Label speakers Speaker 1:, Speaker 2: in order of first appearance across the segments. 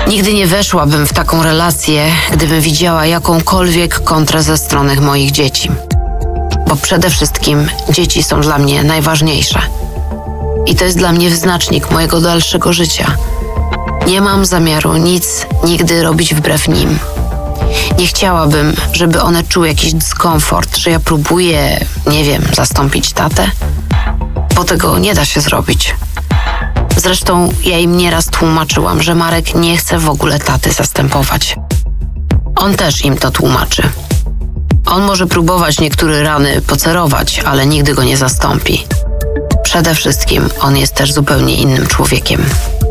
Speaker 1: Nigdy nie weszłabym w taką relację, gdybym widziała jakąkolwiek kontrę ze strony moich dzieci. Bo przede wszystkim dzieci są dla mnie najważniejsze. I to jest dla mnie wyznacznik mojego dalszego życia. Nie mam zamiaru nic nigdy robić wbrew nim. Nie chciałabym, żeby one czuły jakiś dyskomfort, że ja próbuję, zastąpić tatę, bo tego nie da się zrobić. Zresztą ja im nieraz tłumaczyłam, że Marek nie chce w ogóle taty zastępować. On też im to tłumaczy. On może próbować niektóre rany pocerować, ale nigdy go nie zastąpi. Przede wszystkim on jest też zupełnie innym człowiekiem.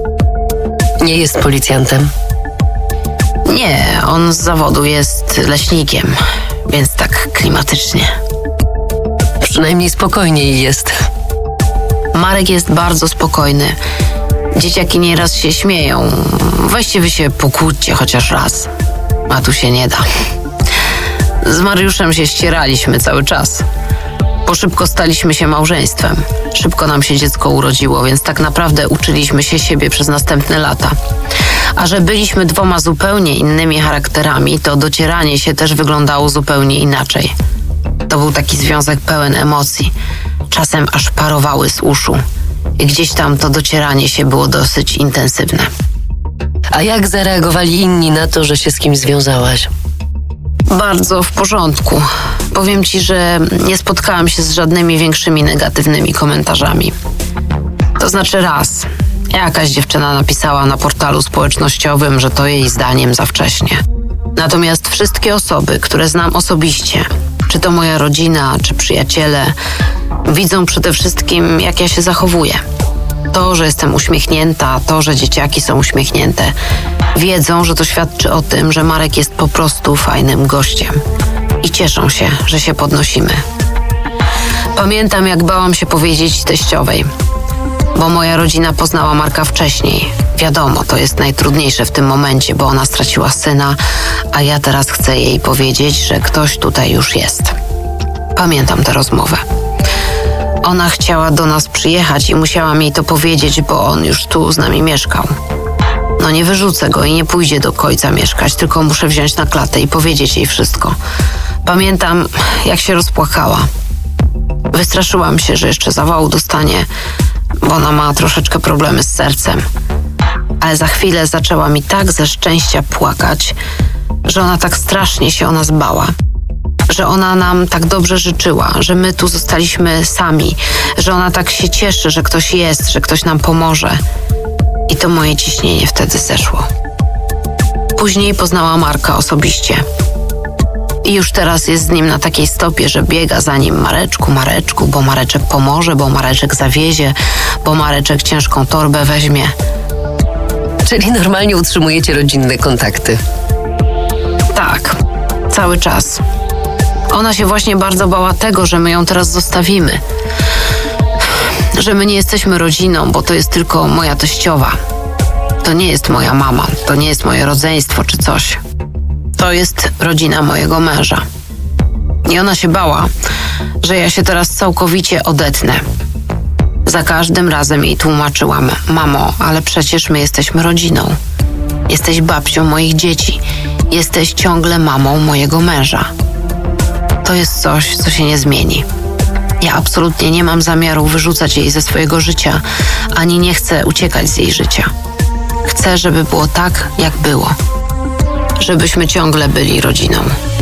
Speaker 2: Nie jest policjantem?
Speaker 1: Nie, on z zawodu jest leśnikiem, więc tak klimatycznie.
Speaker 2: Przynajmniej spokojniej jest.
Speaker 1: Marek jest bardzo spokojny. Dzieciaki nieraz się śmieją. Weźcie wy się pokłóćcie chociaż raz. A tu się nie da. Z Mariuszem się ścieraliśmy cały czas. Bo szybko staliśmy się małżeństwem. Szybko nam się dziecko urodziło, więc tak naprawdę uczyliśmy się siebie przez następne lata. A że byliśmy dwoma zupełnie innymi charakterami, to docieranie się też wyglądało zupełnie inaczej. To był taki związek pełen emocji. Czasem aż parowały z uszu. I gdzieś tam to docieranie się było dosyć intensywne.
Speaker 2: A jak zareagowali inni na to, że się z kimś związałaś?
Speaker 1: Bardzo w porządku. Powiem ci, że nie spotkałam się z żadnymi większymi negatywnymi komentarzami. To znaczy raz. Jakaś dziewczyna napisała na portalu społecznościowym, że to jej zdaniem za wcześnie. Natomiast wszystkie osoby, które znam osobiście, czy to moja rodzina, czy przyjaciele, widzą przede wszystkim, jak ja się zachowuję. To, że jestem uśmiechnięta, to, że dzieciaki są uśmiechnięte, wiedzą, że to świadczy o tym, że Marek jest po prostu fajnym gościem. I cieszą się, że się podnosimy. Pamiętam, jak bałam się powiedzieć teściowej, bo moja rodzina poznała Marka wcześniej. Wiadomo, to jest najtrudniejsze w tym momencie, bo ona straciła syna, a ja teraz chcę jej powiedzieć, że ktoś tutaj już jest. Pamiętam tę rozmowę. Ona chciała do nas przyjechać i musiałam jej to powiedzieć, bo on już tu z nami mieszkał. No nie wyrzucę go i nie pójdzie do ojca mieszkać, tylko muszę wziąć na klatę i powiedzieć jej wszystko. Pamiętam, jak się rozpłakała. Wystraszyłam się, że jeszcze zawału dostanie, bo ona ma troszeczkę problemy z sercem. Ale za chwilę zaczęła mi tak ze szczęścia płakać, że ona tak strasznie się o nas bała. Że ona nam tak dobrze życzyła, że my tu zostaliśmy sami, że ona tak się cieszy, że ktoś jest, że ktoś nam pomoże. I to moje ciśnienie wtedy zeszło. Później poznała Marka osobiście. I już teraz jest z nim na takiej stopie, że biega za nim Mareczku, bo Mareczek pomoże, bo Mareczek zawiezie, bo Mareczek ciężką torbę weźmie.
Speaker 2: Czyli normalnie utrzymujecie rodzinne kontakty?
Speaker 1: Tak, cały czas. Ona się właśnie bardzo bała tego, że my ją teraz zostawimy. Że my nie jesteśmy rodziną, bo to jest tylko moja teściowa. To nie jest moja mama, to nie jest moje rodzeństwo czy coś. To jest rodzina mojego męża. I ona się bała, że ja się teraz całkowicie odetnę. Za każdym razem jej tłumaczyłam: mamo, ale przecież my jesteśmy rodziną. Jesteś babcią moich dzieci. Jesteś ciągle mamą mojego męża. To jest coś, co się nie zmieni. Ja absolutnie nie mam zamiaru wyrzucać jej ze swojego życia, ani nie chcę uciekać z jej życia. Chcę, żeby było tak, jak było. Żebyśmy ciągle byli rodziną.